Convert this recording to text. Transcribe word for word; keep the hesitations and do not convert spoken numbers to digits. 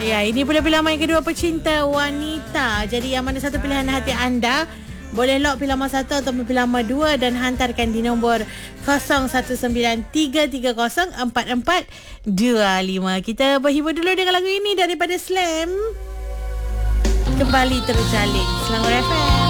Ya, ini pula pilihan yang kedua, pecinta wanita. Jadi yang mana satu pilihan hati anda? Boleh lock pilihan satu atau pilihan dua dan hantarkan di nombor kosong satu sembilan tiga tiga kosong empat empat dua lima. Kita berhibur dulu dengan lagu ini daripada Slam. Kembali terjalin Selangor F M.